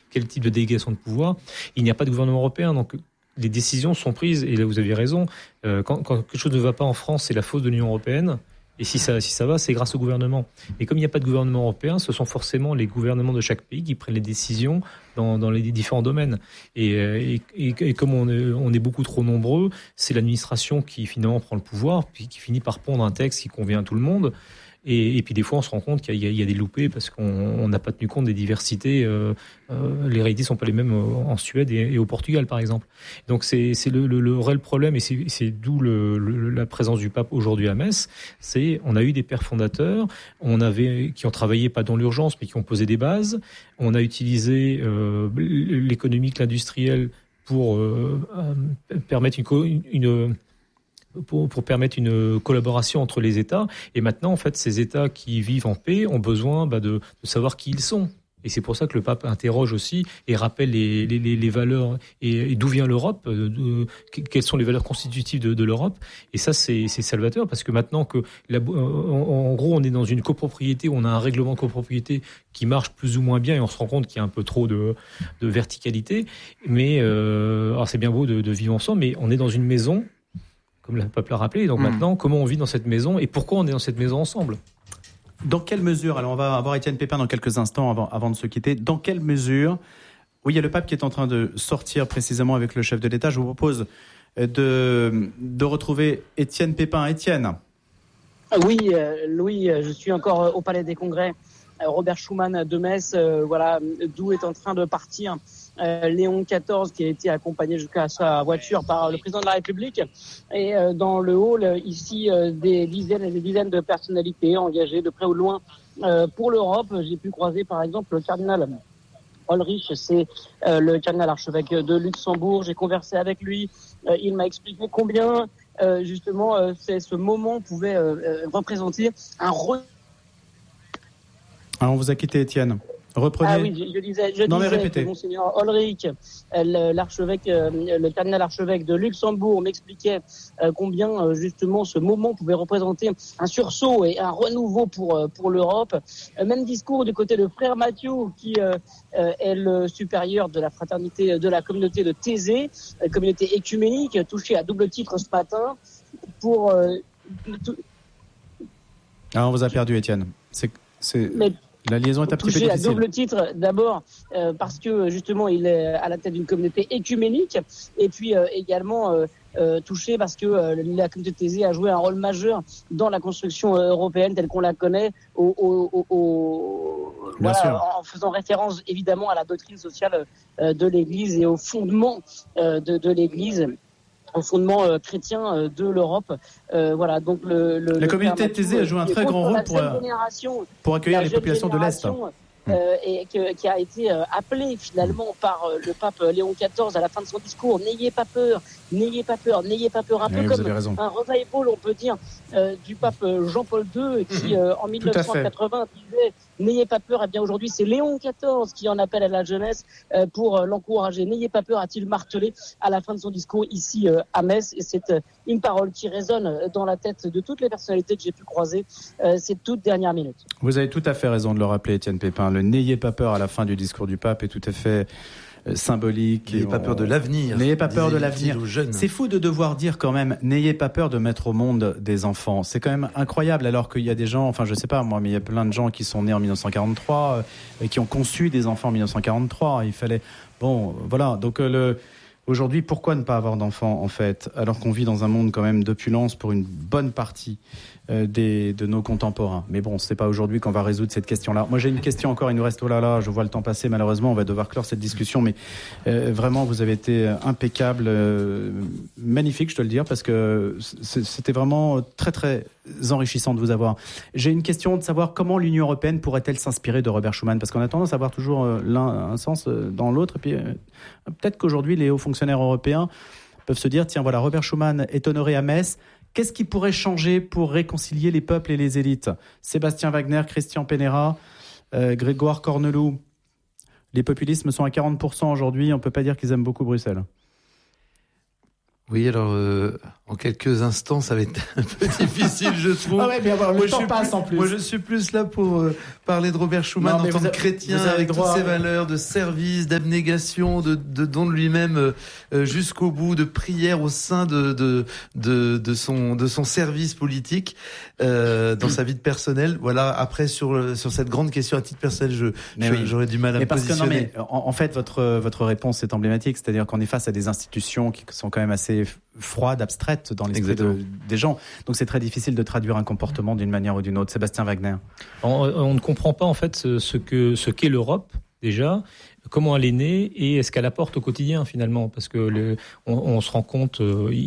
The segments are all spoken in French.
quel type de délégation de pouvoir. Il n'y a pas de gouvernement européen, donc les décisions sont prises, et là vous avez raison, quand quelque chose ne va pas en France, c'est la faute de l'Union européenne. Et si ça va, c'est grâce au gouvernement. Et comme il n'y a pas de gouvernement européen, ce sont forcément les gouvernements de chaque pays qui prennent les décisions dans les différents domaines. Et comme on est beaucoup trop nombreux, c'est l'administration qui finalement prend le pouvoir, puis qui finit par pondre un texte qui convient à tout le monde. Et puis des fois, on se rend compte qu'il y a des loupés parce qu'on n'a pas tenu compte des diversités. Les réalités ne sont pas les mêmes en Suède et au Portugal, par exemple. Donc c'est le réel problème, et c'est d'où la présence du pape aujourd'hui à Metz. On a eu des pères fondateurs, qui ont travaillé pas dans l'urgence, mais qui ont posé des bases. On a utilisé l'économique, l'industriel pour permettre pour permettre une collaboration entre les États. Et maintenant, en fait, ces États qui vivent en paix ont besoin de savoir qui ils sont. Et c'est pour ça que le pape interroge aussi et rappelle les valeurs et d'où vient l'Europe, quelles sont les valeurs constitutives de l'Europe. Et ça, c'est salvateur, parce que maintenant que, en gros, on est dans une copropriété, on a un règlement de copropriété qui marche plus ou moins bien, et on se rend compte qu'il y a un peu trop de verticalité. Mais alors c'est bien beau de vivre ensemble, mais on est dans une maison, comme le pape l'a rappelé. Donc maintenant, comment on vit dans cette maison et pourquoi on est dans cette maison ensemble ? Dans quelle mesure, alors on va avoir Étienne Pépin dans quelques instants avant de se quitter, dans quelle mesure, oui, il y a le pape qui est en train de sortir précisément avec le chef de l'État. Je vous propose de retrouver Étienne Pépin. Étienne. Oui, Louis, je suis encore au Palais des Congrès. Robert Schuman de Metz, d'où est en train de partir Léon XIV, qui a été accompagné jusqu'à sa voiture par le président de la République. Et dans le hall, ici, des dizaines et des dizaines de personnalités engagées de près ou de loin pour l'Europe. J'ai pu croiser par exemple le cardinal Ulrich, c'est le cardinal archevêque de Luxembourg. J'ai conversé avec lui. Il m'a expliqué combien justement ce moment pouvait représenter un on vous a quitté, Étienne. Reprenez. Ah oui, je disais que Monseigneur Ulrich, le cardinal archevêque de Luxembourg, m'expliquait combien justement ce moment pouvait représenter un sursaut et un renouveau pour l'Europe. Même discours du côté de frère Mathieu, qui est le supérieur de la fraternité de la communauté de Thésée, communauté écuménique, touchée à double titre ce matin pour. On vous a perdu, Étienne. La liaison est un petit peu difficile. Touché à double titre, d'abord parce que justement il est à la tête d'une communauté écuménique, et puis également touché parce que la communauté Thésée a joué un rôle majeur dans la construction européenne telle qu'on la connaît, en faisant référence évidemment à la doctrine sociale de l'Église et au fondement de l'Église, au fondement chrétien de l'Europe. Donc la communauté Thésée a joué un très grand rôle pour accueillir les populations de l'Est. Et qui a été appelé finalement par le pape Léon XIV à la fin de son discours. N'ayez pas peur, n'ayez pas peur, n'ayez pas peur. Un peu comme un revival, on peut dire, du pape Jean-Paul II qui en 1980 disait n'ayez pas peur. Eh bien aujourd'hui c'est Léon XIV qui en appelle à la jeunesse pour l'encourager. N'ayez pas peur, a-t-il martelé à la fin de son discours ici à Metz. Et c'est une parole qui résonne dans la tête de toutes les personnalités que j'ai pu croiser ces toutes dernières minutes. Vous avez tout à fait raison de le rappeler, Étienne Pépin. Le n'ayez pas peur à la fin du discours du pape est tout à fait symbolique. N'ayez pas peur de l'avenir. N'ayez pas peur de l'avenir. C'est fou de devoir dire quand même, n'ayez pas peur de mettre au monde des enfants. C'est quand même incroyable, alors qu'il y a des gens, je sais pas moi, mais il y a plein de gens qui sont nés en 1943 et qui ont conçu des enfants en 1943. Il fallait, donc aujourd'hui, pourquoi ne pas avoir d'enfants en fait, alors qu'on vit dans un monde quand même d'opulence pour une bonne partie de nos contemporains. Mais bon, c'est pas aujourd'hui qu'on va résoudre cette question-là. Moi, j'ai une question encore, il nous reste, je vois le temps passer, malheureusement, on va devoir clore cette discussion, mais vraiment, vous avez été impeccable, magnifique, je te le dis, parce que c'était vraiment très, très enrichissant de vous avoir. J'ai une question de savoir comment l'Union européenne pourrait-elle s'inspirer de Robert Schuman, parce qu'on a tendance à avoir toujours un sens dans l'autre, et puis peut-être qu'aujourd'hui, les hauts fonctionnaires européens peuvent se dire, tiens, voilà, Robert Schuman est honoré à Metz. Qu'est-ce qui pourrait changer pour réconcilier les peuples et les élites ? Sébastien Wagner, Christian Penera, Grégoire Corneloup. Les populismes sont à 40% aujourd'hui. On ne peut pas dire qu'ils aiment beaucoup Bruxelles. Oui, alors En quelques instants, ça va être un peu difficile, je trouve. Ah ouais, bien voir, le temps passe en plus. Moi, je suis plus là pour parler de Robert Schuman en tant que chrétien, avec toutes ses valeurs de service, d'abnégation, de don de lui-même jusqu'au bout, de prière au sein de son service politique, dans sa vie personnelle. Voilà. Après, sur cette grande question à titre personnel, j'aurais du mal à me positionner. En fait, votre réponse est emblématique, c'est-à-dire qu'on est face à des institutions qui sont quand même assez froides, abstraites dans l'esprit des gens. Donc c'est très difficile de traduire un comportement d'une manière ou d'une autre. Sébastien Wagner. On ne comprend pas en fait ce qu'est l'Europe déjà. Comment elle est née et est-ce qu'elle apporte au quotidien finalement, parce que on se rend compte,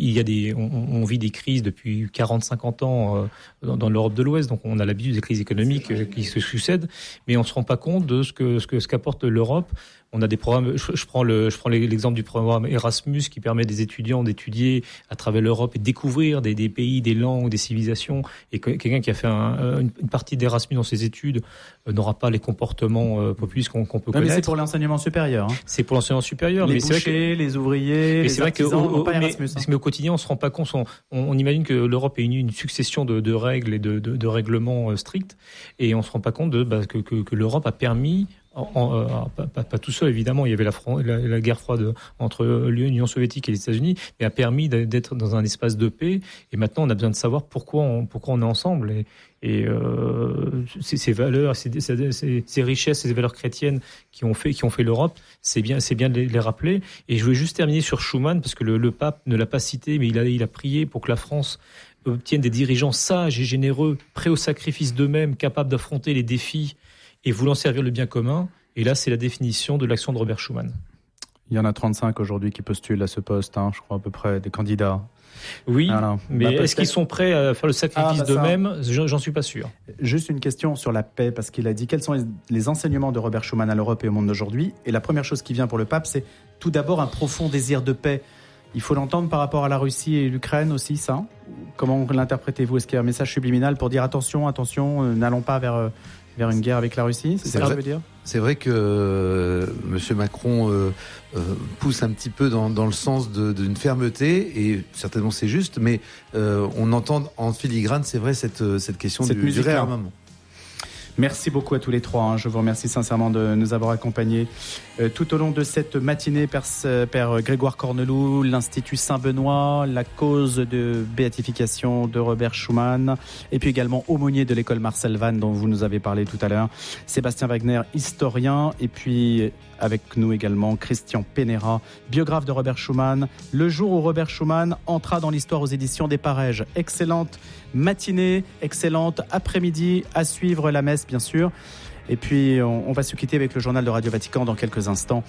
on vit des crises depuis 40-50 ans dans l'Europe de l'Ouest, donc on a l'habitude des crises économiques qui se succèdent, mais on se rend pas compte de ce qu'apporte l'Europe. On a des programmes. Je prends l'exemple du programme Erasmus qui permet des étudiants d'étudier à travers l'Europe et de découvrir des pays, des langues, des civilisations. Et quelqu'un qui a fait une partie d'Erasmus dans ses études n'aura pas les comportements populistes qu'on peut connaître. Mais c'est pour l'enseignement supérieur. Hein. C'est pour l'enseignement supérieur. Les bouchers, les ouvriers, les artisans n'ont pas Erasmus. Mais au quotidien, on se rend pas compte. On imagine que l'Europe est une succession de règles et de règlements stricts, et on se rend pas compte que l'Europe a permis. Pas tout seul évidemment, il y avait la guerre froide entre l'Union soviétique et les États-Unis, mais a permis d'être dans un espace de paix. Et maintenant, on a besoin de savoir pourquoi on est ensemble. Et ces valeurs, ces richesses, ces valeurs chrétiennes qui ont fait l'Europe, c'est bien de les rappeler. Et je voulais juste terminer sur Schuman, parce que le pape ne l'a pas cité, mais il a prié pour que la France obtienne des dirigeants sages et généreux, prêts au sacrifice d'eux-mêmes, capables d'affronter les défis et voulant servir le bien commun. Et là, c'est la définition de l'action de Robert Schuman. Il y en a 35 aujourd'hui qui postulent à ce poste, je crois à peu près, des candidats. Oui, mais est-ce qu'ils sont prêts à faire le sacrifice d'eux-mêmes ? J'en suis pas sûr. Juste une question sur la paix, parce qu'il a dit quels sont les enseignements de Robert Schuman à l'Europe et au monde d'aujourd'hui. Et la première chose qui vient pour le pape, c'est tout d'abord un profond désir de paix. Il faut l'entendre par rapport à la Russie et l'Ukraine aussi, ça. Comment l'interprétez-vous ? Est-ce qu'il y a un message subliminal pour dire attention, n'allons pas vers une guerre avec la Russie ? C'est ça que ça veut dire ? C'est vrai que M. Macron pousse un petit peu dans le sens d'une fermeté, et certainement c'est juste, mais on entend en filigrane, c'est vrai, cette question du réarmement. Merci beaucoup à tous les trois. Je vous remercie sincèrement de nous avoir accompagnés tout au long de cette matinée. Père Grégoire Corneloup, l'Institut Saint-Benoît, la cause de béatification de Robert Schuman, et puis également aumônier de l'école Marcel Vann dont vous nous avez parlé tout à l'heure. Sébastien Wagner, historien, et puis avec nous également Christian Penera, biographe de Robert Schuman. Le jour où Robert Schuman entra dans l'histoire aux éditions des Parèges. Excellente matinée, excellente après-midi, à suivre la messe bien sûr. Et puis on va se quitter avec le journal de Radio Vatican dans quelques instants.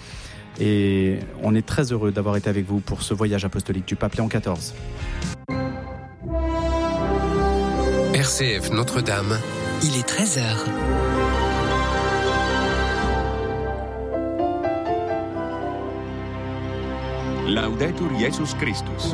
Et on est très heureux d'avoir été avec vous pour ce voyage apostolique du pape Léon XIV. RCF Notre-Dame, il est 13h. Laudetur Jesus Christus.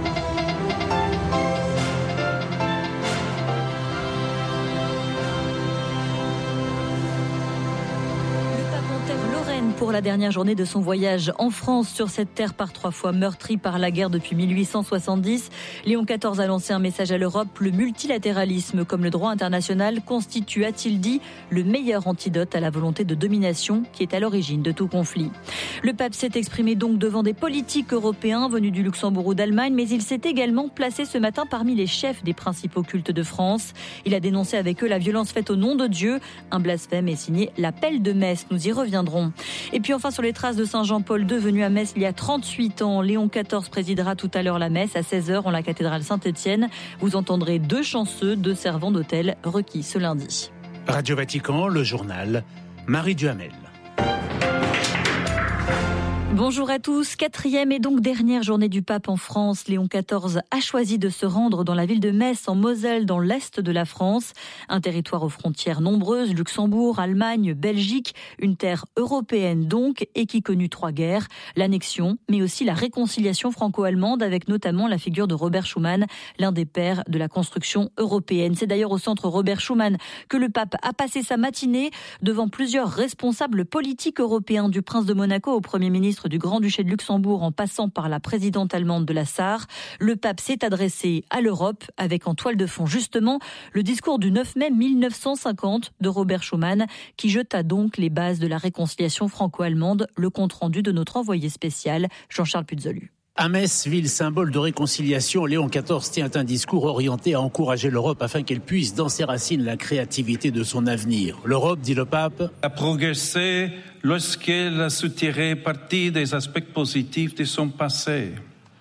Pour la dernière journée de son voyage en France, sur cette terre par 3 fois meurtrie par la guerre depuis 1870, Léon XIV a lancé un message à l'Europe. Le multilatéralisme, comme le droit international, constitue, a-t-il dit, le meilleur antidote à la volonté de domination qui est à l'origine de tout conflit. Le pape s'est exprimé donc devant des politiques européens venus du Luxembourg ou d'Allemagne, mais il s'est également placé ce matin parmi les chefs des principaux cultes de France. Il a dénoncé avec eux la violence faite au nom de Dieu, un blasphème, et signé l'appel de Metz. Nous y reviendrons. Et puis enfin, sur les traces de Saint Jean-Paul II venu à Metz il y a 38 ans, Léon XIV présidera tout à l'heure la messe à 16h en la cathédrale Saint-Étienne. Vous entendrez 2 chanceux, 2 servants d'hôtel requis ce lundi. Radio Vatican, le journal, Marie Duhamel. Bonjour à tous. 4e et donc dernière journée du pape en France. Léon XIV a choisi de se rendre dans la ville de Metz, en Moselle, dans l'est de la France. Un territoire aux frontières nombreuses, Luxembourg, Allemagne, Belgique, une terre européenne donc, et qui connut 3 guerres, l'annexion, mais aussi la réconciliation franco-allemande, avec notamment la figure de Robert Schuman, l'un des pères de la construction européenne. C'est d'ailleurs au centre Robert Schuman que le pape a passé sa matinée devant plusieurs responsables politiques européens, du prince de Monaco au Premier ministre ministre du Grand-Duché de Luxembourg en passant par la présidente allemande de la Sarre, le pape s'est adressé à l'Europe avec en toile de fond justement le discours du 9 mai 1950 de Robert Schuman qui jeta donc les bases de la réconciliation franco-allemande, le compte-rendu de notre envoyé spécial Jean-Charles Puzolu. À Metz, ville symbole de réconciliation, Léon XIV tient un discours orienté à encourager l'Europe afin qu'elle puisse, dans ses racines, la créativité de son avenir. L'Europe, dit le pape, a progressé lorsqu'elle a su tirer parti des aspects positifs de son passé.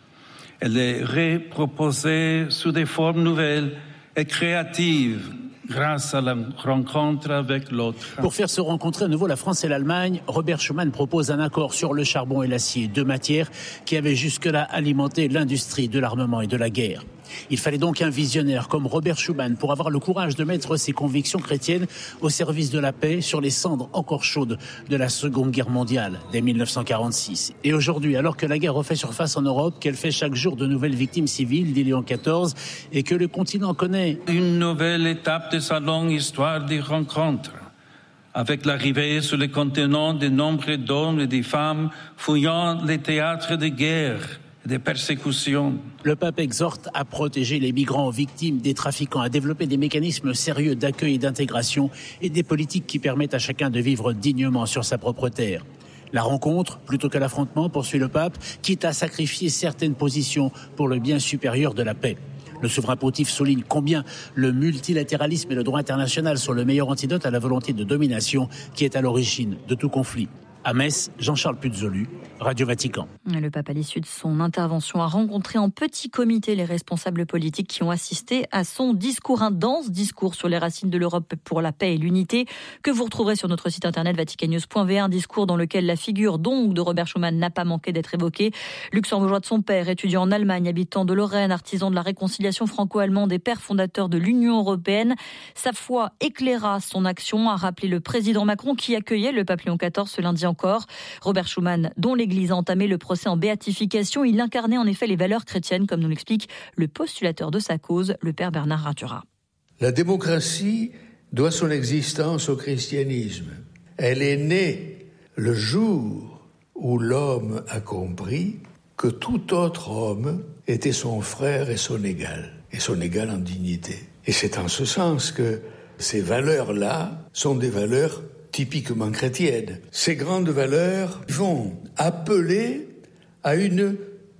Elle est reproposée sous des formes nouvelles et créatives, grâce à la rencontre avec l'autre. Pour faire se rencontrer à nouveau la France et l'Allemagne, Robert Schuman propose un accord sur le charbon et l'acier, deux matières qui avaient jusque-là alimenté l'industrie de l'armement et de la guerre. Il fallait donc un visionnaire comme Robert Schuman pour avoir le courage de mettre ses convictions chrétiennes au service de la paix sur les cendres encore chaudes de la Seconde Guerre mondiale dès 1946. Et aujourd'hui, alors que la guerre refait surface en Europe, qu'elle fait chaque jour de nouvelles victimes civiles, dit Léon XIV, et que le continent connaît une nouvelle étape de sa longue histoire de rencontres, avec l'arrivée sur le continent de nombreux d'hommes et de femmes fouillant les théâtres de guerre, des persécutions. Le pape exhorte à protéger les migrants victimes des trafiquants, à développer des mécanismes sérieux d'accueil et d'intégration et des politiques qui permettent à chacun de vivre dignement sur sa propre terre. La rencontre, plutôt que l'affrontement, poursuit le pape, quitte à sacrifier certaines positions pour le bien supérieur de la paix. Le souverain pontife souligne combien le multilatéralisme et le droit international sont le meilleur antidote à la volonté de domination qui est à l'origine de tout conflit. À Metz, Jean-Charles Puzolu, Radio Vatican. Le pape, à l'issue de son intervention, a rencontré en petit comité les responsables politiques qui ont assisté à son discours, un dense discours sur les racines de l'Europe pour la paix et l'unité, que vous retrouverez sur notre site internet vaticannews.va, un discours dans lequel la figure donc de Robert Schuman n'a pas manqué d'être évoquée. Luxembourgeois de son père, étudiant en Allemagne, habitant de Lorraine, artisan de la réconciliation franco-allemande et père fondateur de l'Union européenne, sa foi éclaira son action, a rappelé le président Macron qui accueillait le pape Léon XIV ce lundi encore. Robert Schuman, dont l'Église a entamé le procès en béatification, il incarnait en effet les valeurs chrétiennes, comme nous l'explique le postulateur de sa cause, le père Bernard Ratura. La démocratie doit son existence au christianisme. Elle est née le jour où l'homme a compris que tout autre homme était son frère et son égal en dignité. Et c'est en ce sens que ces valeurs-là sont des valeurs typiquement chrétiennes. Ces grandes valeurs vont appeler à une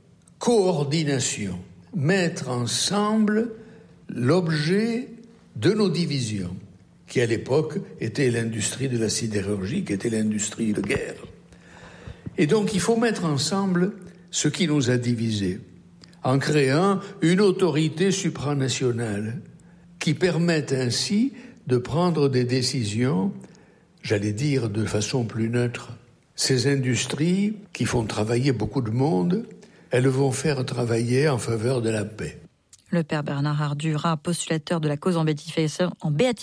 coordination, mettre ensemble l'objet de nos divisions, qui à l'époque était l'industrie de la sidérurgie, qui était l'industrie de guerre. Et donc il faut mettre ensemble ce qui nous a divisés, en créant une autorité supranationale qui permette ainsi de prendre des décisions, j'allais dire de façon plus neutre. Ces industries qui font travailler beaucoup de monde, elles vont faire travailler en faveur de la paix. Le père Bernard Ardura, postulateur de la cause en béatification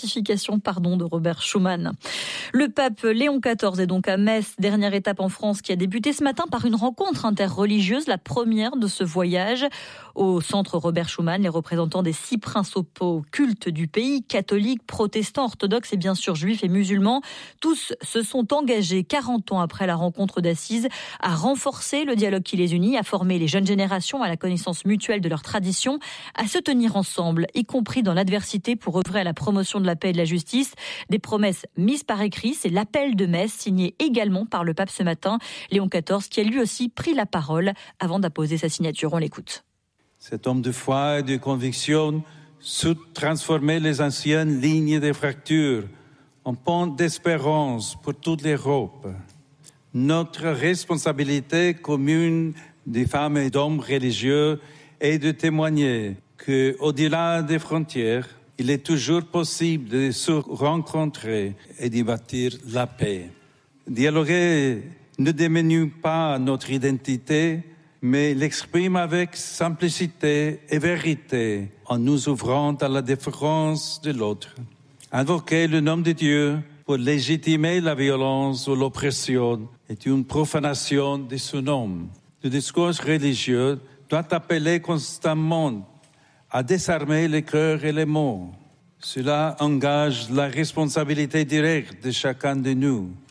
de Robert Schuman. Le pape Léon XIV est donc à Metz, dernière étape en France qui a débuté ce matin par une rencontre interreligieuse, la première de ce voyage. Au centre Robert Schuman, les représentants des 6 principaux cultes du pays, catholiques, protestants, orthodoxes et bien sûr juifs et musulmans, tous se sont engagés 40 ans après la rencontre d'Assise à renforcer le dialogue qui les unit, à former les jeunes générations à la connaissance mutuelle de leurs traditions, à se tenir ensemble, y compris dans l'adversité pour œuvrer à la promotion de la paix et de la justice. Des promesses mises par écrit, c'est l'appel de Metz, signé également par le pape ce matin, Léon XIV, qui a lui aussi pris la parole avant d'apposer sa signature. On l'écoute. Cet homme de foi et de conviction sut transformer les anciennes lignes de fractures en pont d'espérance pour toute l'Europe. Notre responsabilité commune des femmes et d'hommes religieux est de témoigner qu'au-delà des frontières, il est toujours possible de se rencontrer et de bâtir la paix. Dialoguer ne diminue pas notre identité, mais l'exprime avec simplicité et vérité en nous ouvrant à la différence de l'autre. Invoquer le nom de Dieu pour légitimer la violence ou l'oppression est une profanation de son nom. Le discours religieux doit appeler constamment à désarmer les cœurs et les mots. Cela engage la responsabilité directe de chacun de nous.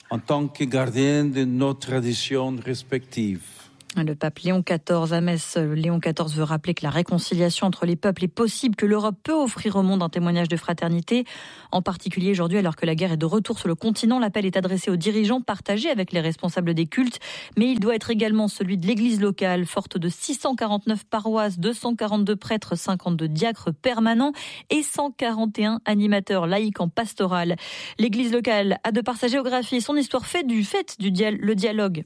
en tant que gardien de nos traditions respectives. Le pape Léon XIV à Metz, Léon XIV veut rappeler que la réconciliation entre les peuples est possible, que l'Europe peut offrir au monde un témoignage de fraternité. En particulier aujourd'hui, alors que la guerre est de retour sur le continent, l'appel est adressé aux dirigeants, partagé avec les responsables des cultes, mais il doit être également celui de l'église locale, forte de 649 paroisses, 242 prêtres, 52 diacres permanents et 141 animateurs laïcs en pastoral. L'église locale a, de par sa géographie et son histoire, fait du dialogue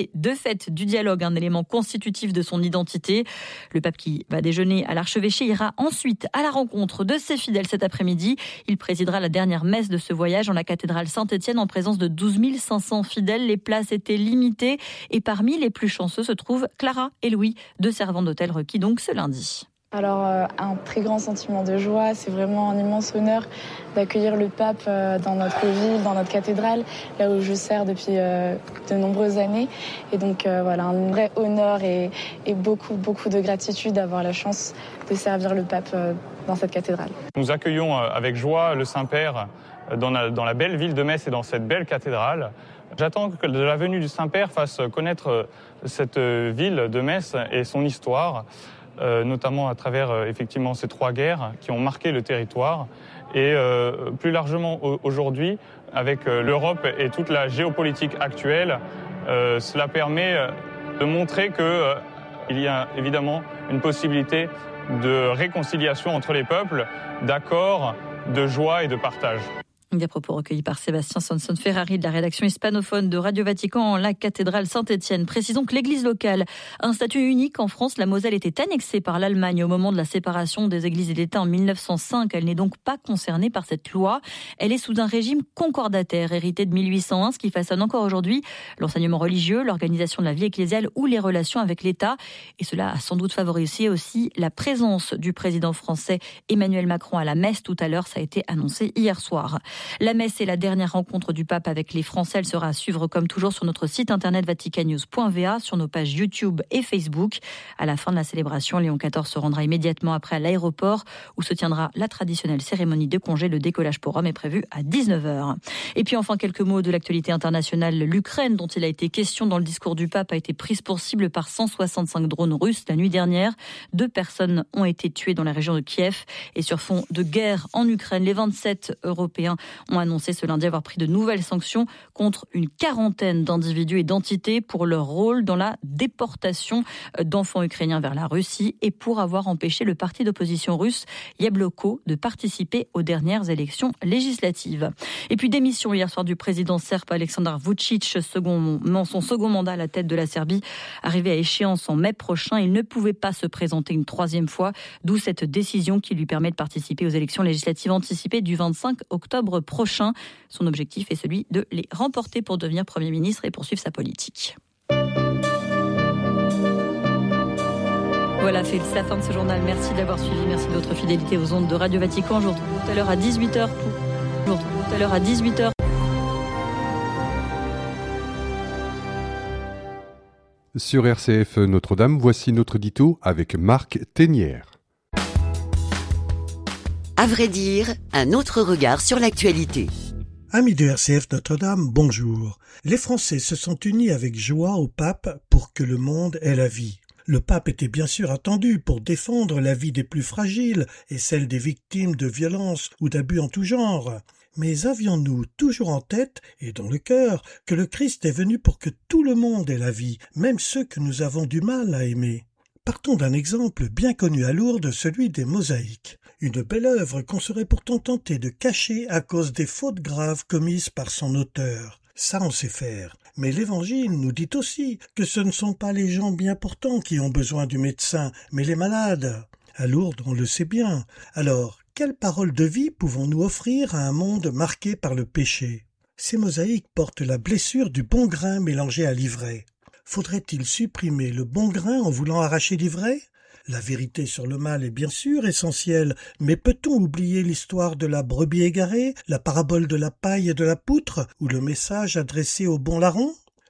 un élément constitutif de son identité. Le pape qui va déjeuner à l'archevêché ira ensuite à la rencontre de ses fidèles cet après-midi. Il présidera la dernière messe de ce voyage en la cathédrale Saint-Étienne en présence de 12 500 fidèles. Les places étaient limitées et parmi les plus chanceux se trouvent Clara et Louis, 2 servants d'hôtel requis donc ce lundi. Alors, un très grand sentiment de joie, c'est vraiment un immense honneur d'accueillir le pape dans notre ville, dans notre cathédrale, là où je sers depuis de nombreuses années. Et donc voilà, un vrai honneur et beaucoup de gratitude d'avoir la chance de servir le pape dans cette cathédrale. Nous accueillons avec joie le Saint-Père dans la belle ville de Metz et dans cette belle cathédrale. J'attends que la venue du Saint-Père fasse connaître cette ville de Metz et son histoire, notamment à travers effectivement ces 3 guerres qui ont marqué le territoire. Et plus largement aujourd'hui, avec l'Europe et toute la géopolitique actuelle, cela permet de montrer qu'il y a évidemment une possibilité de réconciliation entre les peuples, d'accord, de joie et de partage. Des propos recueillis par Sébastien Sanson-Ferrari de la rédaction hispanophone de Radio Vatican en la cathédrale Saint-Étienne. Précisons que l'église locale a un statut unique en France. La Moselle était annexée par l'Allemagne au moment de la séparation des églises et d'État en 1905. Elle n'est donc pas concernée par cette loi. Elle est sous un régime concordataire hérité de 1801, ce qui façonne encore aujourd'hui l'enseignement religieux, l'organisation de la vie ecclésiale ou les relations avec l'État. Et cela a sans doute favorisé aussi la présence du président français Emmanuel Macron à la messe tout à l'heure. Ça a été annoncé hier soir. La messe est la dernière rencontre du pape avec les Français. Elle sera à suivre comme toujours sur notre site internet vaticannews.va, sur nos pages YouTube et Facebook. À la fin de la célébration, Léon XIV se rendra immédiatement après à l'aéroport où se tiendra la traditionnelle cérémonie de congé. Le décollage pour Rome est prévu à 19h. Et puis enfin quelques mots de l'actualité internationale. L'Ukraine, dont il a été question dans le discours du pape, a été prise pour cible par 165 drones russes la nuit dernière. 2 personnes ont été tuées dans la région de Kiev. Et sur fond de guerre en Ukraine, les 27 Européens ont annoncé ce lundi avoir pris de nouvelles sanctions contre une quarantaine d'individus et d'entités pour leur rôle dans la déportation d'enfants ukrainiens vers la Russie et pour avoir empêché le parti d'opposition russe Yabloko de participer aux dernières élections législatives. Et puis démission hier soir du président serbe Aleksandar Vučić, son second mandat à la tête de la Serbie, arrivé à échéance en mai prochain. Il ne pouvait pas se présenter une 3e fois, d'où cette décision qui lui permet de participer aux élections législatives anticipées du 25 octobre prochain. Son objectif est celui de les remporter pour devenir Premier ministre et poursuivre sa politique. Voilà, c'est la fin de ce journal. Merci de l'avoir suivi. Merci de votre fidélité aux ondes de Radio Vatican. Je vous retrouve tout à l'heure à 18h. Sur RCF Notre-Dame, voici notre dito avec Marc Ténière. À vrai dire, un autre regard sur l'actualité. Amis de RCF Notre-Dame, bonjour. Les Français se sont unis avec joie au pape pour que le monde ait la vie. Le pape était bien sûr attendu pour défendre la vie des plus fragiles et celle des victimes de violences ou d'abus en tout genre. Mais avions-nous toujours en tête et dans le cœur que le Christ est venu pour que tout le monde ait la vie, même ceux que nous avons du mal à aimer? Partons d'un exemple bien connu à Lourdes, celui des mosaïques. Une belle œuvre qu'on serait pourtant tenté de cacher à cause des fautes graves commises par son auteur. Ça, on sait faire. Mais l'Évangile nous dit aussi que ce ne sont pas les gens bien portants qui ont besoin du médecin, mais les malades. À Lourdes, on le sait bien. Alors, quelle parole de vie pouvons-nous offrir à un monde marqué par le péché? Ces mosaïques portent la blessure du bon grain mélangé à l'ivraie. Faudrait-il supprimer le bon grain en voulant arracher l'ivraie? La vérité sur le mal est bien sûr essentielle, mais peut-on oublier l'histoire de la brebis égarée, la parabole de la paille et de la poutre, ou le message adressé au bon larron?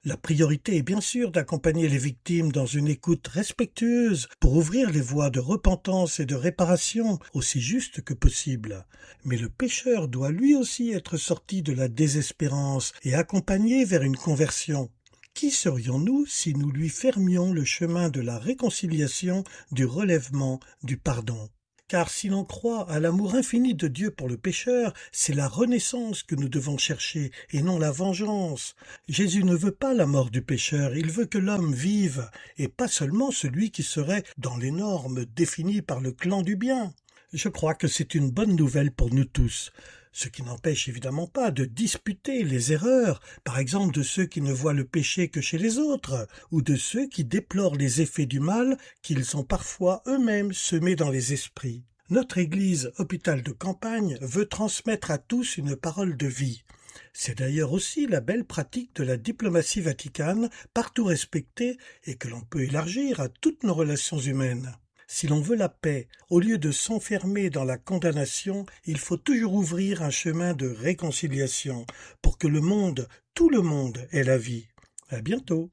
La priorité est bien sûr d'accompagner les victimes dans une écoute respectueuse pour ouvrir les voies de repentance et de réparation aussi justes que possible. Mais le pécheur doit lui aussi être sorti de la désespérance et accompagné vers une conversion. Qui serions-nous si nous lui fermions le chemin de la réconciliation, du relèvement, du pardon ? Car si l'on croit à l'amour infini de Dieu pour le pécheur, c'est la renaissance que nous devons chercher et non la vengeance. Jésus ne veut pas la mort du pécheur, il veut que l'homme vive, et pas seulement celui qui serait dans les normes définies par le clan du bien. Je crois que c'est une bonne nouvelle pour nous tous. Ce qui n'empêche évidemment pas de disputer les erreurs, par exemple de ceux qui ne voient le péché que chez les autres, ou de ceux qui déplorent les effets du mal qu'ils ont parfois eux-mêmes semés dans les esprits. Notre Église, hôpital de campagne, veut transmettre à tous une parole de vie. C'est d'ailleurs aussi la belle pratique de la diplomatie vaticane, partout respectée et que l'on peut élargir à toutes nos relations humaines. Si l'on veut la paix, au lieu de s'enfermer dans la condamnation, il faut toujours ouvrir un chemin de réconciliation pour que le monde, tout le monde, ait la vie. À bientôt.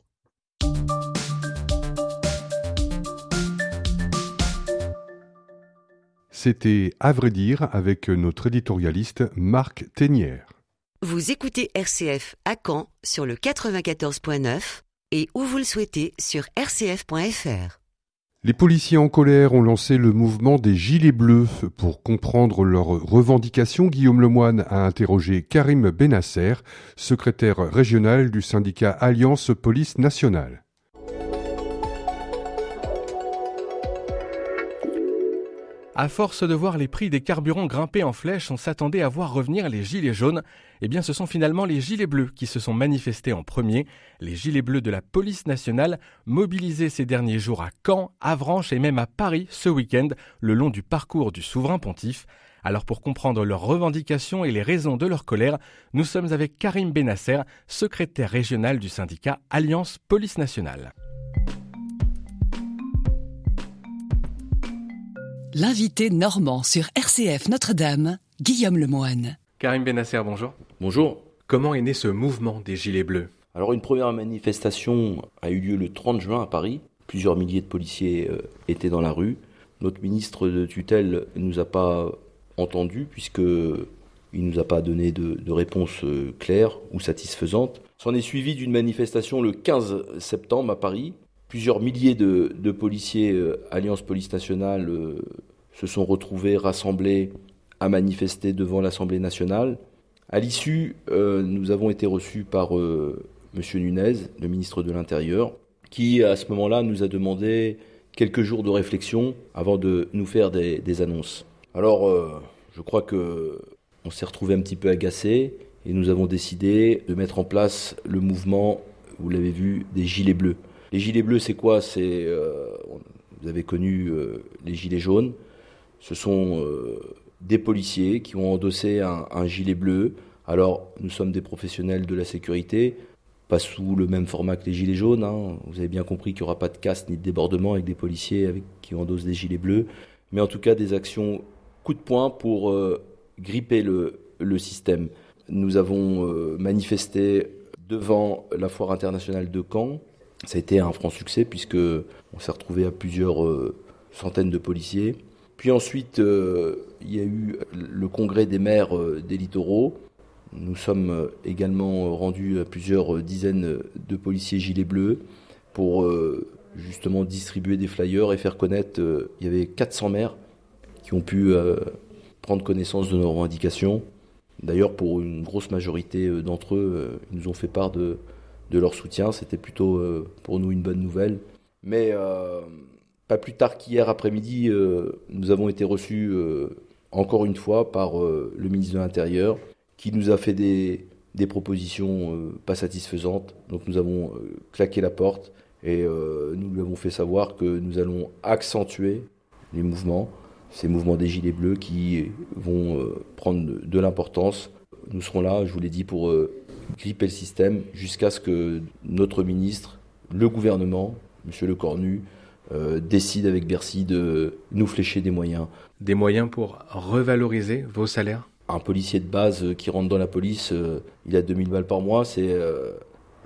C'était À vrai dire avec notre éditorialiste Marc Ténière. Vous écoutez RCF à Caen sur le 94.9 et où vous le souhaitez sur rcf.fr. Les policiers en colère ont lancé le mouvement des Gilets Bleus. Pour comprendre leurs revendications, Guillaume Lemoine a interrogé Karim Benasser, secrétaire régional du syndicat Alliance Police Nationale. À force de voir les prix des carburants grimper en flèche, on s'attendait à voir revenir les gilets jaunes. Eh bien, ce sont finalement les gilets bleus qui se sont manifestés en premier. Les gilets bleus de la police nationale, mobilisés ces derniers jours à Caen, Avranches et même à Paris ce week-end, le long du parcours du souverain pontife. Alors pour comprendre leurs revendications et les raisons de leur colère, nous sommes avec Karim Benasser, secrétaire régional du syndicat Alliance Police Nationale. L'invité normand sur RCF Notre-Dame, Guillaume Lemoine. Karim Benasser, bonjour. Bonjour. Comment est né ce mouvement des Gilets Bleus ? Alors une première manifestation a eu lieu le 30 juin à Paris. Plusieurs milliers de policiers étaient dans la rue. Notre ministre de tutelle ne nous a pas entendus puisqu'il ne nous a pas donné de réponse claire ou satisfaisante. S'en est suivi d'une manifestation le 15 septembre à Paris. Plusieurs milliers de policiers Alliance Police Nationale se sont retrouvés rassemblés à manifester devant l'Assemblée nationale. À l'issue, nous avons été reçus par M. Nunez, le ministre de l'Intérieur, qui à ce moment-là nous a demandé quelques jours de réflexion avant de nous faire des annonces. Alors, je crois qu'on s'est retrouvés un petit peu agacés et nous avons décidé de mettre en place le mouvement, vous l'avez vu, des Gilets Bleus. Les Gilets Bleus, c'est quoi ? Vous avez connu les Gilets jaunes. Ce sont des policiers qui ont endossé un gilet bleu. Alors, nous sommes des professionnels de la sécurité, pas sous le même format que les Gilets jaunes. Hein. Vous avez bien compris qu'il n'y aura pas de casse ni de débordement avec des policiers qui endossent des gilets bleus. Mais en tout cas, des actions coup de poing pour gripper le système. Nous avons manifesté devant la foire internationale de Caen. Ça a été un franc succès puisqu'on s'est retrouvé à plusieurs centaines de policiers. Puis ensuite, il y a eu le congrès des maires des littoraux. Nous sommes également rendus à plusieurs dizaines de policiers gilets bleus pour justement distribuer des flyers et faire connaître. Il y avait 400 maires qui ont pu prendre connaissance de nos revendications. D'ailleurs, pour une grosse majorité d'entre eux, ils nous ont fait part de leur soutien. C'était plutôt pour nous une bonne nouvelle. Mais pas plus tard qu'hier après-midi, nous avons été reçus encore une fois par le ministre de l'Intérieur qui nous a fait des propositions pas satisfaisantes. Donc nous avons claqué la porte et nous lui avons fait savoir que nous allons accentuer les mouvements, ces mouvements des Gilets Bleus qui vont prendre de l'importance. Nous serons là, je vous l'ai dit, pour gripper le système jusqu'à ce que notre ministre, le gouvernement, M. Lecornu, décide avec Bercy de nous flécher des moyens. Des moyens pour revaloriser vos salaires ? Un policier de base qui rentre dans la police, il a 2000 balles par mois, c'est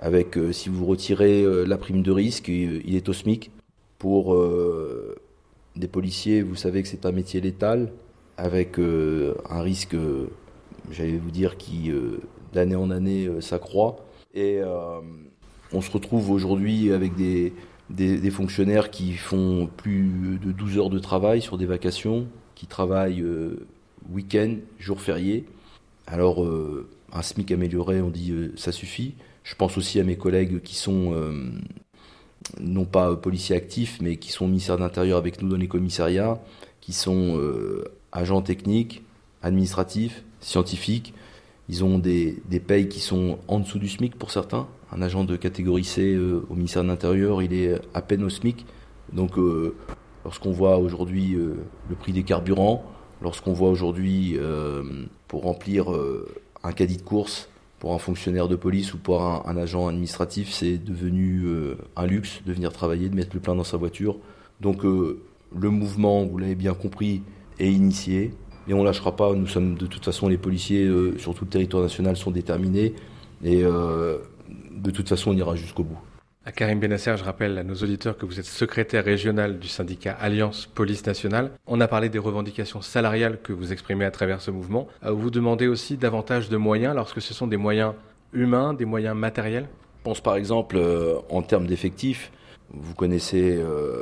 avec, si vous retirez la prime de risque, il est au SMIC. Pour des policiers, vous savez que c'est un métier létal, avec un risque, j'allais vous dire, qui d'année en année s'accroît. Et on se retrouve aujourd'hui avec des fonctionnaires qui font plus de 12 heures de travail sur des vacations, qui travaillent week-end, jours fériés. Alors, un SMIC amélioré, on dit ça suffit. Je pense aussi à mes collègues qui sont, non pas policiers actifs, mais qui sont au ministère de l'Intérieur avec nous dans les commissariats, qui sont agents techniques, administratifs, scientifiques. Ils ont des payes qui sont en dessous du SMIC pour certains. Un agent de catégorie C au ministère de l'Intérieur, il est à peine au SMIC. Donc, lorsqu'on voit aujourd'hui le prix des carburants, lorsqu'on voit aujourd'hui, pour remplir un caddie de course, pour un fonctionnaire de police ou pour un agent administratif, c'est devenu un luxe de venir travailler, de mettre le plein dans sa voiture. Donc le mouvement, vous l'avez bien compris, est initié et on ne lâchera pas. Nous sommes de toute façon, les policiers sur tout le territoire national sont déterminés et de toute façon on ira jusqu'au bout. À Karim Benasser, je rappelle à nos auditeurs que vous êtes secrétaire régional du syndicat Alliance Police Nationale. On a parlé des revendications salariales que vous exprimez à travers ce mouvement. Vous demandez aussi davantage de moyens lorsque ce sont des moyens humains, des moyens matériels ? Je pense par exemple en termes d'effectifs. Vous connaissez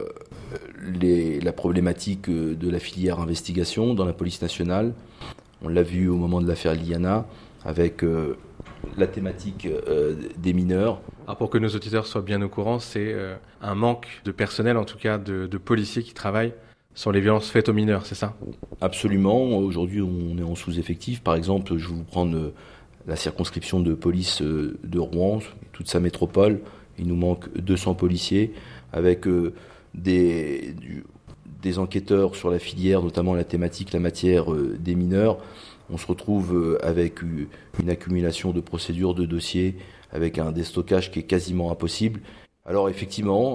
la problématique de la filière investigation dans la police nationale. On l'a vu au moment de l'affaire Liliana avec la thématique des mineurs. Alors pour que nos auditeurs soient bien au courant, c'est un manque de personnel, en tout cas de policiers qui travaillent sur les violences faites aux mineurs, c'est ça ? Absolument. Aujourd'hui, on est en sous-effectif. Par exemple, je vais vous prendre la circonscription de police de Rouen, toute sa métropole. Il nous manque 200 policiers avec des enquêteurs sur la filière, notamment la thématique, la matière des mineurs. On se retrouve avec une accumulation de procédures, de dossiers, avec un déstockage qui est quasiment impossible. Alors effectivement,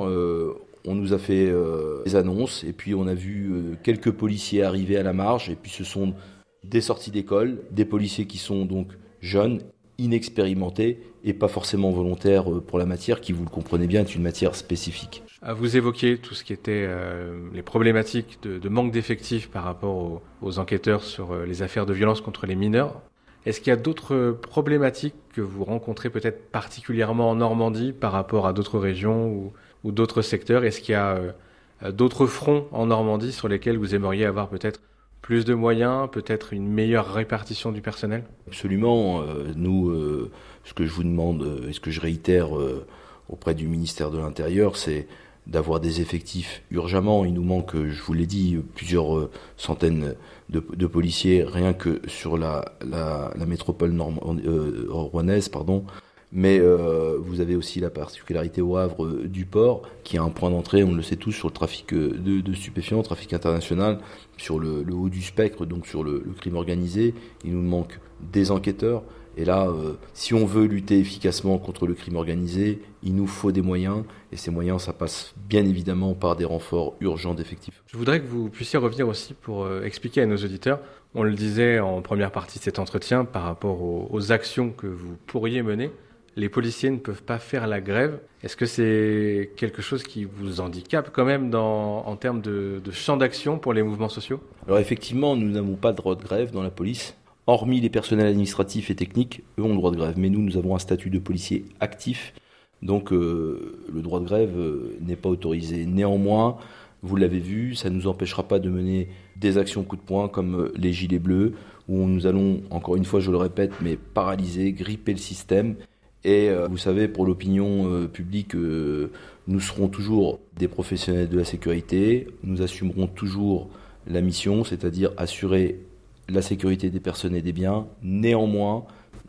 on nous a fait des annonces et puis on a vu quelques policiers arriver à la marge et puis ce sont des sorties d'école, des policiers qui sont donc jeunes, inexpérimentés et pas forcément volontaires pour la matière qui, vous le comprenez bien, est une matière spécifique. Vous évoquiez tout ce qui était les problématiques de manque d'effectifs par rapport aux enquêteurs sur les affaires de violence contre les mineurs. Est-ce qu'il y a d'autres problématiques que vous rencontrez peut-être particulièrement en Normandie par rapport à d'autres régions ou d'autres secteurs ? Est-ce qu'il y a d'autres fronts en Normandie sur lesquels vous aimeriez avoir peut-être plus de moyens, peut-être une meilleure répartition du personnel ? Absolument. Nous, ce que je vous demande et ce que je réitère auprès du ministère de l'Intérieur, c'est d'avoir des effectifs urgemment. Il nous manque, je vous l'ai dit, plusieurs centaines de policiers, rien que sur la métropole rouennaise, pardon. Mais vous avez aussi la particularité au Havre du port, qui a un point d'entrée, on le sait tous, sur le trafic de stupéfiants, trafic international, sur le haut du spectre, donc sur le crime organisé. Il nous manque des enquêteurs. Et là, si on veut lutter efficacement contre le crime organisé, il nous faut des moyens. Et ces moyens, ça passe bien évidemment par des renforts urgents d'effectifs. Je voudrais que vous puissiez revenir aussi pour expliquer à nos auditeurs, on le disait en première partie de cet entretien, par rapport aux actions que vous pourriez mener. Les policiers ne peuvent pas faire la grève. Est-ce que c'est quelque chose qui vous handicape quand même en termes de champ d'action pour les mouvements sociaux ? Alors effectivement, nous n'avons pas de droit de grève dans la police. Hormis les personnels administratifs et techniques, eux ont le droit de grève. Mais nous avons un statut de policier actif, donc le droit de grève n'est pas autorisé. Néanmoins, vous l'avez vu, ça ne nous empêchera pas de mener des actions coup de poing comme les Gilets bleus, où nous allons, encore une fois, je le répète, mais paralyser, gripper le système. Et vous savez, pour l'opinion publique, nous serons toujours des professionnels de la sécurité. Nous assumerons toujours la mission, c'est-à-dire assurer la sécurité des personnes et des biens. Néanmoins,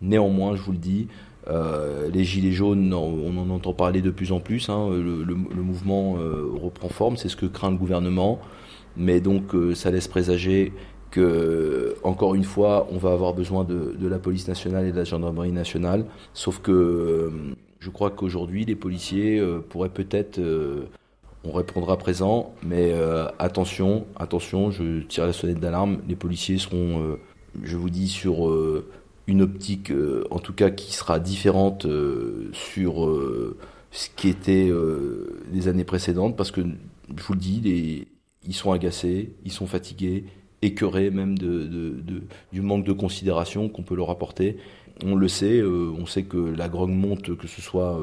je vous le dis, les gilets jaunes, on en entend parler de plus en plus. Le mouvement reprend forme, c'est ce que craint le gouvernement. Mais donc, ça laisse présager que, encore une fois, on va avoir besoin de la police nationale et de la gendarmerie nationale. Sauf que je crois qu'aujourd'hui, les policiers pourraient peut-être... on répondra présent, mais attention, je tire la sonnette d'alarme. Les policiers seront, je vous dis, sur une optique, en tout cas, qui sera différente sur ce qui était les années précédentes, parce que, je vous le dis, ils sont agacés, ils sont fatigués, écœurés même du manque de considération qu'on peut leur apporter. On le sait, on sait que la grogne monte, que ce soit,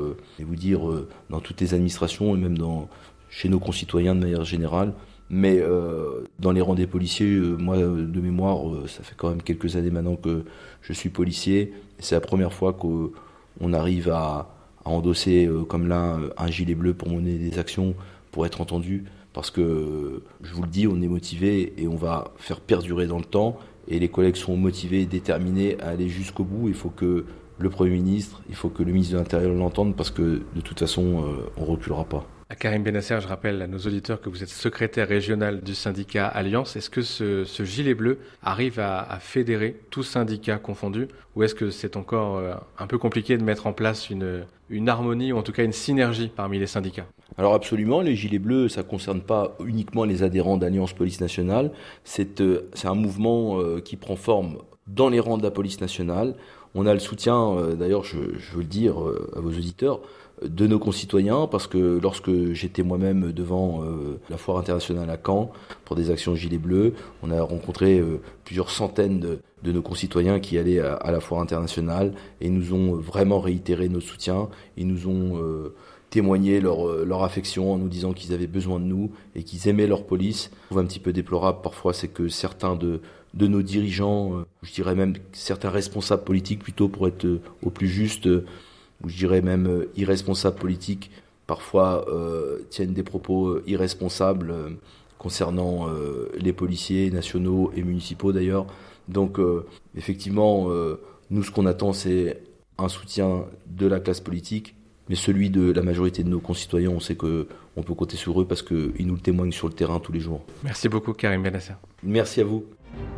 dans toutes les administrations et même chez nos concitoyens de manière générale. Mais dans les rangs des policiers, moi, de mémoire, ça fait quand même quelques années maintenant que je suis policier. C'est la première fois qu'on arrive à endosser, comme là, un gilet bleu pour mener des actions, pour être entendu. Parce que, je vous le dis, on est motivé et on va faire perdurer dans le temps. Et les collègues sont motivés et déterminés à aller jusqu'au bout. Il faut que le Premier ministre, il faut que le ministre de l'Intérieur l'entende, parce que de toute façon, on ne reculera pas. Karim Benasser, je rappelle à nos auditeurs que vous êtes secrétaire régional du syndicat Alliance. Est-ce que ce gilet bleu arrive à fédérer tous syndicats confondus, ou est-ce que c'est encore un peu compliqué de mettre en place une harmonie, ou en tout cas une synergie parmi les syndicats? Alors absolument, les gilets bleus, ça ne concerne pas uniquement les adhérents d'Alliance Police Nationale. C'est un mouvement qui prend forme dans les rangs de la police nationale. On a le soutien, d'ailleurs, je veux le dire à vos auditeurs, de nos concitoyens, parce que lorsque j'étais moi-même devant la foire internationale à Caen pour des actions gilets bleus, on a rencontré plusieurs centaines de nos concitoyens qui allaient à la foire internationale et nous ont vraiment réitéré notre soutien. Ils nous ont témoigné leur affection en nous disant qu'ils avaient besoin de nous et qu'ils aimaient leur police. Ce que je trouve un petit peu déplorable parfois, c'est que certains de nos dirigeants, je dirais même certains responsables politiques plutôt pour être au plus juste, ou je dirais même irresponsables politiques, parfois tiennent des propos irresponsables concernant les policiers nationaux et municipaux d'ailleurs. Donc effectivement, nous ce qu'on attend, c'est un soutien de la classe politique, mais celui de la majorité de nos concitoyens, on sait qu'on peut compter sur eux parce qu'ils nous le témoignent sur le terrain tous les jours. Merci beaucoup Karim Benasser. Merci à vous.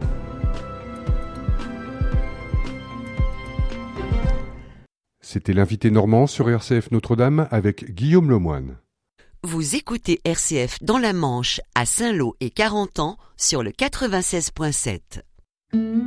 C'était l'invité normand sur RCF Notre-Dame avec Guillaume Lemoine. Vous écoutez RCF dans la Manche, à Saint-Lô et Carentan sur le 96.7.